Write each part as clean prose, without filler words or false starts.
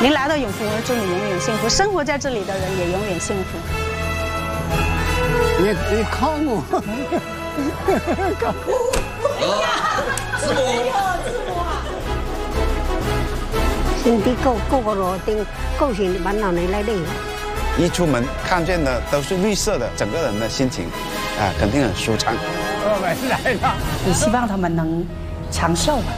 您来到永福，我祝你永远幸福，生活在这里的人也永远幸福。 你靠我，靠我！ 师母。 兄弟个个罗丁，够是满脑袋来的。 一出门看见的都是绿色的，整个人的心情肯定很舒畅。 我们来了。 也希望他们能长寿吧。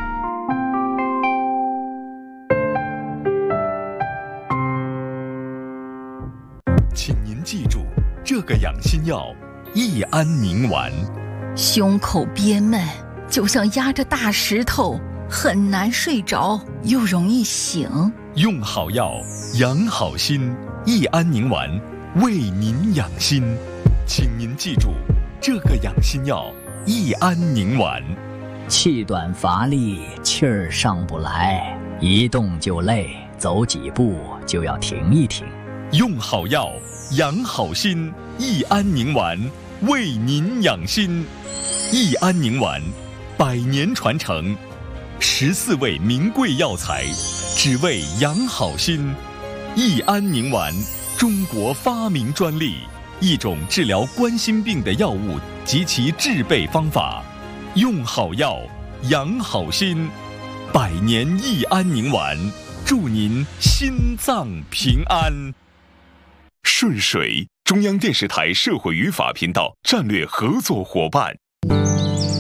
请您记住，这个养心药益安宁丸。 胸口憋闷，就像压着大石头，很难睡着，又容易醒。 用好药，养好心，益安宁丸为您养心。请您记住，这个养心药益安宁丸。 气短乏力，气儿上不来，一动就累，走几步就要停一停。 用好药，养好心，益安宁丸为您养心。益安宁丸100年传承，14味名贵药材，只为养好心。益安宁丸，中国发明专利，一种治疗冠心病的药物及其制备方法。用好药，养好心，100年益安宁丸，祝您心脏平安。顺水，中央电视台社会与法频道战略合作伙伴。